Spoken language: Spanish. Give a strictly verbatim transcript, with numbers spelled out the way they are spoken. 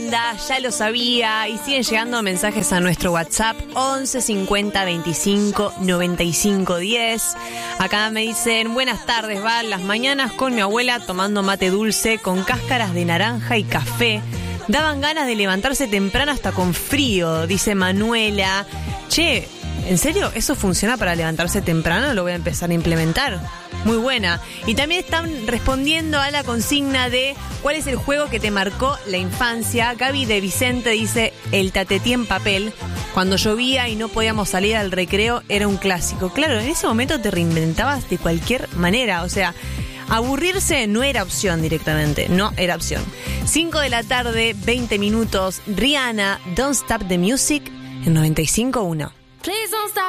banda, ya lo sabía. Y siguen llegando mensajes a nuestro WhatsApp once cincuenta veinticinco noventa y cinco diez. Acá me dicen, buenas tardes, Val, las mañanas con mi abuela tomando mate dulce con cáscaras de naranja y café. Daban ganas de levantarse temprano hasta con frío, dice Manuela. Che, ¿en serio eso funciona para levantarse temprano? Lo voy a empezar a implementar. Muy buena. Y también están respondiendo a la consigna de ¿cuál es el juego que te marcó la infancia? Gaby de Vicente dice el tatetí en papel. Cuando llovía y no podíamos salir al recreo era un clásico. Claro, en ese momento te reinventabas de cualquier manera. O sea, aburrirse no era opción directamente. No era opción. cinco de la tarde, veinte minutos. Rihanna, Don't Stop the Music en noventa y cinco punto uno.